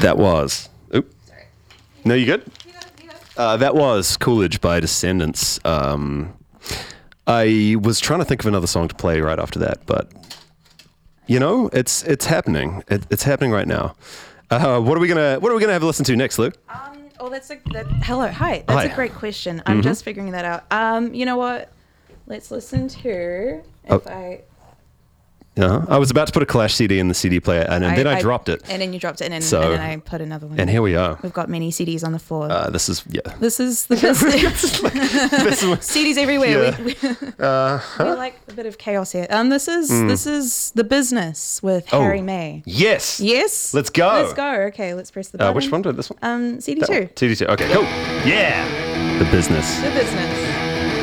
That was. Oop. Sorry. No, you good? You got it. That was Coolidge by Descendants. I was trying to think of another song to play right after that, but it's happening. It's happening right now. What are we gonna have a listen to next, Lou? Hello, hi. That's a great question. I'm just figuring that out. You know what? Let's listen to I was about to put a Clash CD in the CD player, and then I dropped it. And then you dropped it, and then I put another one. And here we are. We've got many CDs on the floor. This is the best. CDs everywhere. Yeah. We like a bit of chaos here. This is The Business with Harry May. Yes. Yes. Let's go. Let's go. Okay, let's press the button. Which one? This one? CD2. CD2. Okay, cool. Yeah. The Business. The Business.